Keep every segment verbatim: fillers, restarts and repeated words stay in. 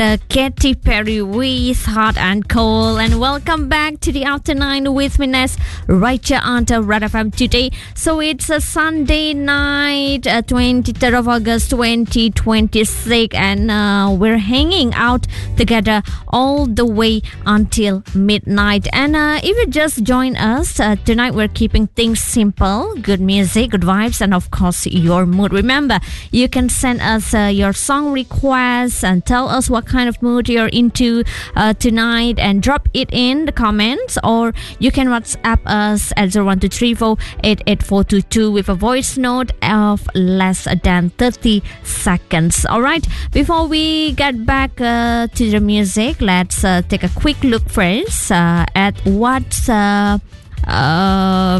Uh, Katy Perry with Hot and Cold, and welcome back to the After Nine with me, Nes Raicha Anta Red F M today. So it's a Sunday night, uh, twenty-third of August twenty twenty-six, and uh, we're hanging out together all the way until midnight. And uh, if you just join us, uh, tonight we're keeping things simple, good music, good vibes, and of course your mood. Remember, you can send us uh, your song requests and tell us what kind of mood you're into uh, tonight, and drop it in the comments, or you can WhatsApp us at zero one two three four eight eight four two two with a voice note of less than thirty seconds. Alright, before we get back uh, to the music, let's uh, take a quick look first uh, at what's uh, uh,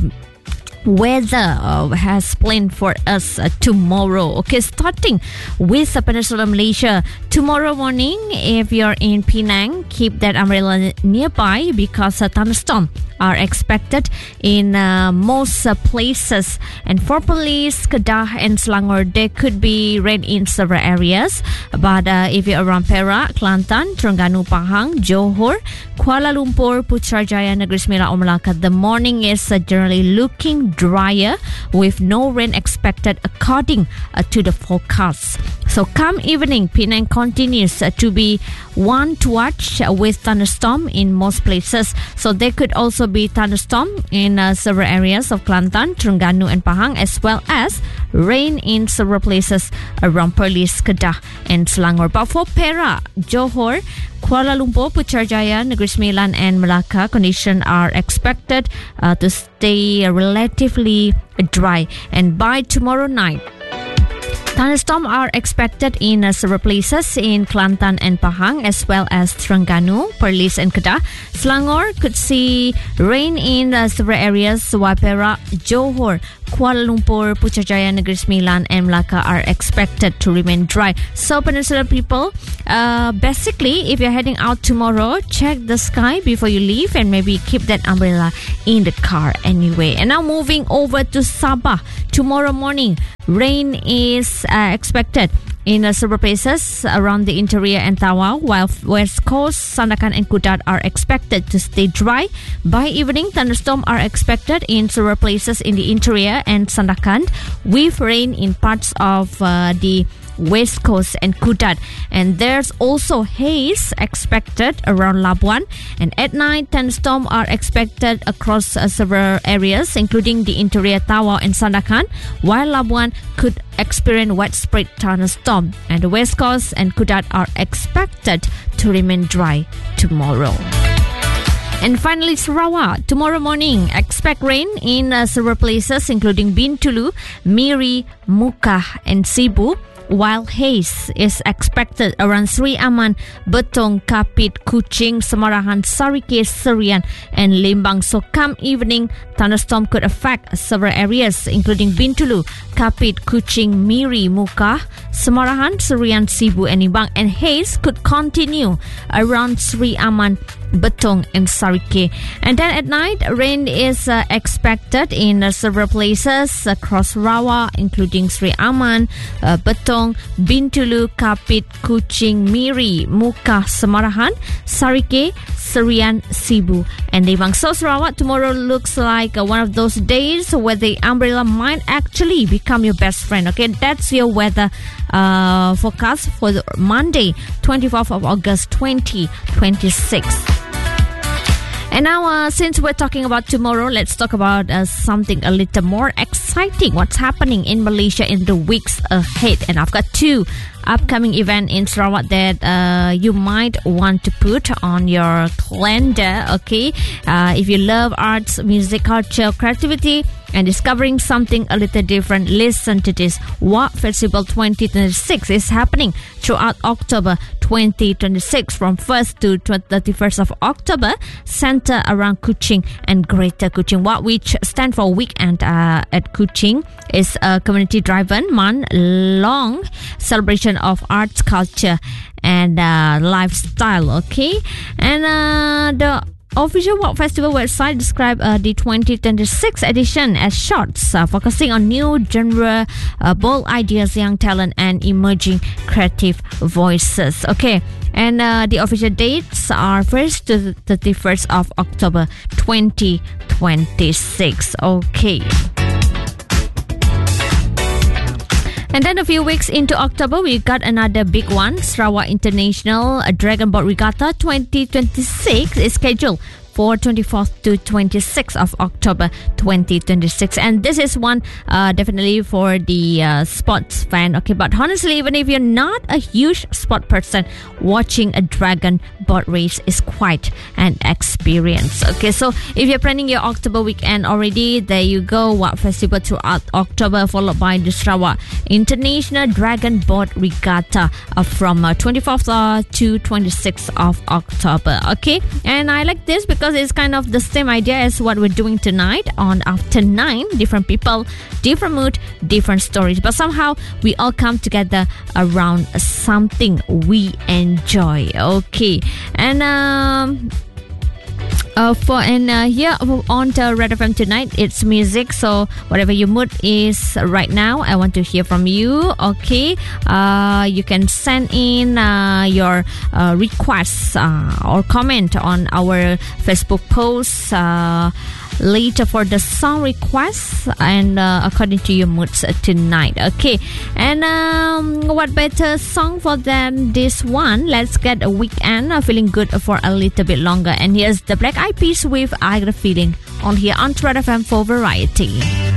weather uh, has planned for us uh, tomorrow. Okay, starting with uh, Peninsula Malaysia. Tomorrow morning, if you're in Penang, keep that umbrella nearby because a thunderstorm are expected in uh, most uh, places. And for Perlis, Kedah and Selangor, there could be rain in several areas. But uh, if you're around Perak, Kelantan, Terengganu, Pahang, Johor, Kuala Lumpur, Putrajaya, Negeri Sembilan, or Melaka, the morning is uh, generally looking drier with no rain expected according uh, to the forecast. So come evening, Penang continues uh, to be one to watch uh, with thunderstorm in most places. So there could also be thunderstorm in uh, several areas of Kelantan, Terengganu and Pahang, as well as rain in several places around Perlis, Kedah and Selangor. But for Perak, Johor, Kuala Lumpur, Putrajaya, Negeri Sembilan and Melaka, conditions are expected uh, to stay relatively dry. And by tomorrow night, thunderstorms are expected in uh, several places in Kelantan and Pahang, as well as Terengganu, Perlis and Kedah. Selangor could see rain in uh, several areas, while Perak, Johor, Kuala Lumpur, Putrajaya, Negeri Sembilan and Melaka are expected to remain dry. So Peninsula people, uh, basically, if you're heading out tomorrow, check the sky before you leave and maybe keep that umbrella in the car anyway. And now moving over to Sabah. Tomorrow morning, rain is uh, expected in uh, several places around the interior and Tawau, while West Coast, Sandakan and Kudat are expected to stay dry. By evening, thunderstorms are expected in several places in the interior and Sandakan, with rain in parts of uh, the West Coast and Kudat. And there's also haze expected around Labuan. And at night, thunderstorms are expected across uh, several areas, including the interior Tawau and Sandakan, while Labuan could experience widespread thunderstorm. And the West Coast and Kudat are expected to remain dry tomorrow. And finally, Sarawak. Tomorrow morning, expect rain in uh, several places, including Bintulu, Miri, Muka and Sibu, while haze is expected around Sri Aman, Betong, Kapit, Kuching, Semarahan, Sarike, Serian and Limbang. So come evening, thunderstorm could affect several areas, including Bintulu, Kapit, Kuching, Miri, Muka, Semarahan, Serian, Sibu and Limbang. And haze could continue around Sri Aman, Betong and Sarike. And then at night, rain is uh, expected in uh, several places across Sarawak, including Sri Aman, uh, Betong, Bintulu, Kapit, Kuching, Miri, Muka, Semarahan, Sarike, Serian, Sibu and Limbang. So Sarawak, tomorrow looks like uh, one of those days where the umbrella might actually become your best friend. Okay, that's your weather uh, forecast for the Monday, twenty-fourth of August twenty twenty-six. And now, uh, since we're talking about tomorrow, let's talk about uh, something a little more exciting. What's happening in Malaysia in the weeks ahead. And I've got two upcoming events in Sarawak that uh, you might want to put on your calendar. Okay, uh, if you love arts, music, culture, creativity, and discovering something a little different, listen to this. WAP Festival twenty twenty-six is happening throughout October twenty twenty-six from first to thirty-first of October, center around Kuching and Greater Kuching. WAP, which stand for Weekend uh, at Kuching, is a community-driven, month-long celebration of arts, culture, and uh, lifestyle. Okay, and uh, the official WAP Festival website described uh, the twenty twenty-six edition as shorts, uh, focusing on new genre, uh, bold ideas, young talent, and emerging creative voices. Okay, And uh, the official dates are first to thirty-first of October twenty twenty-six. Okay. And then a few weeks into October, we got another big one. Sarawak International Dragon Boat Regatta twenty twenty-six is scheduled for twenty-fourth to twenty-sixth of October twenty twenty-six, and this is one uh, definitely for the uh, sports fan. Okay, but honestly, even if you're not a huge sport person, watching a dragon boat race is quite an experience. Okay, so if you're planning your October weekend already, there you go. What festival throughout October, followed by the Sarawak International Dragon Boat Regatta uh, from uh, twenty-fourth uh, to twenty-sixth of October. Okay, and I like this because because it's kind of the same idea as what we're doing tonight on After Nine. Different people, different mood, different stories, but somehow we all come together around something we enjoy. Okay, and um Uh, for and uh, here on the Red F M tonight, it's music. So whatever your mood is right now, I want to hear from you. Okay, uh, you can send in uh, your uh, requests uh, or comment on our Facebook post uh, later for the song requests and uh, according to your moods tonight. Okay, and um, what better song for than this one? Let's get a weekend uh, feeling good for a little bit longer. And here's the Black Eyed Peas with I Got a Feeling on here on Red F M for Variety.